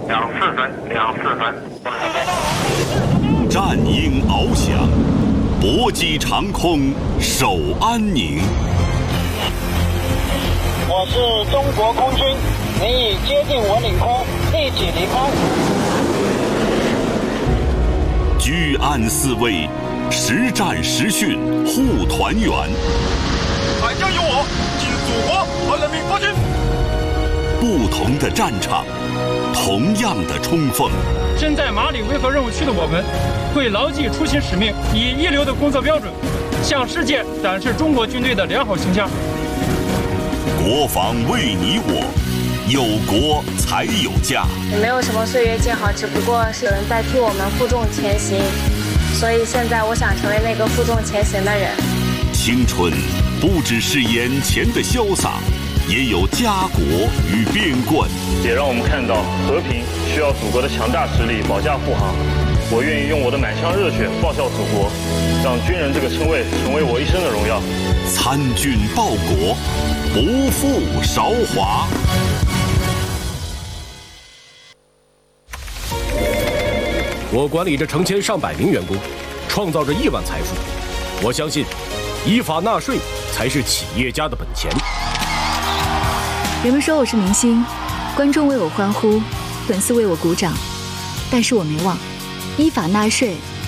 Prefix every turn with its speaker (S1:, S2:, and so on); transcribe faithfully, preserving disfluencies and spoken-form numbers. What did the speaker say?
S1: 两四分，两四分。
S2: 战鹰翱翔，搏击长空守安宁。
S3: 我是中国空军，你已接近我领空，立即离开。
S2: 居安思危，实战实训护团圆。
S4: 海疆有我，敬祖国和人民国军。
S2: 不同的战场，同样的冲锋。
S5: 身在马里维和任务区的我们，会牢记初心使命，以一流的工作标准，向世界展示中国军队的良好形象。
S2: 国防为你我，有国才有家。
S6: 也没有什么岁月静好，只不过是有人在替我们负重前行。所以现在我想成为那个负重前行的人。
S2: 青春不只是眼前的潇洒，也有家国与边关。
S7: 也让我们看到和平需要祖国的强大实力保驾护航。我愿意用我的满腔热血报效祖国，让军人这个称谓成为我一生的荣耀。
S2: 参军报国，不负韶华。
S8: 我管理着成千上百名员工，创造着亿万财富。我相信，依法纳税才是企业家的本钱。
S9: 人们说我是明星，观众为我欢呼，粉丝为我鼓掌，但是我没忘，依法纳税